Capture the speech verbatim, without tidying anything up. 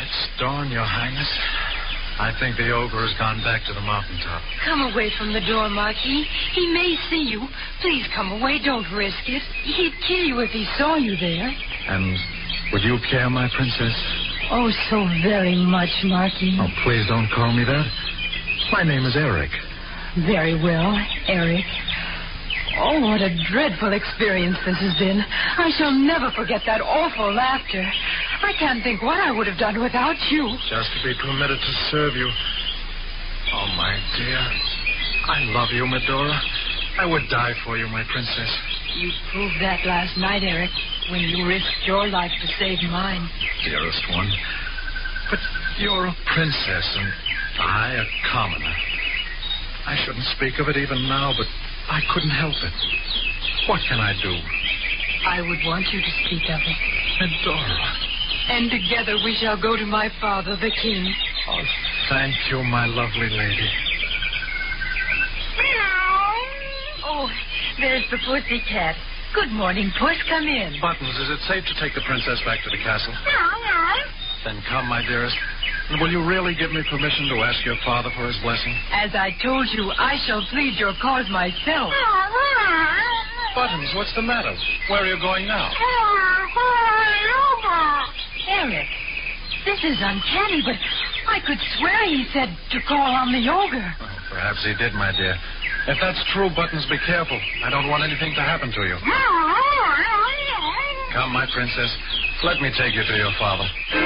It's dawn, Your Highness. I think the ogre has gone back to the mountaintop. Come away from the door, Marquis. He may see you. Please come away. Don't risk it. He'd kill you if he saw you there. And would you care, my princess? Oh, so very much, Marquis. Oh, please don't call me that. My name is Eric. Very well, Eric. Oh, what a dreadful experience this has been. I shall never forget that awful laughter. I can't think what I would have done without you. Just to be permitted to serve you. Oh, my dear. I love you, Medora. I would die for you, my princess. You proved that last night, Eric, when you risked your life to save mine. Dearest one. But you're a princess, and I a commoner. I shouldn't speak of it even now, but I couldn't help it. What can I do? I would want you to speak of it. Medora. And together we shall go to my father, the king. Oh, thank you, my lovely lady. Oh, there's the pussy cat. Good morning, Puss. Come in. Buttons, is it safe to take the princess back to the castle? Then come, my dearest. And will you really give me permission to ask your father for his blessing? As I told you, I shall plead your cause myself. Buttons, what's the matter? Where are you going now? Eric, this is uncanny, but I could swear he said to call on the ogre. Well, perhaps he did, my dear. If that's true, Buttons, be careful. I don't want anything to happen to you. Come, my princess. Let me take you to your father.